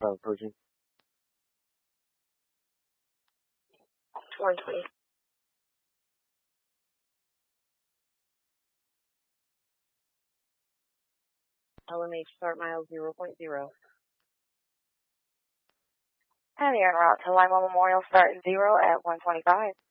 Approaching. 120. LMH start mile 0.0. And you're en route to Lima Memorial, start 0 at 125.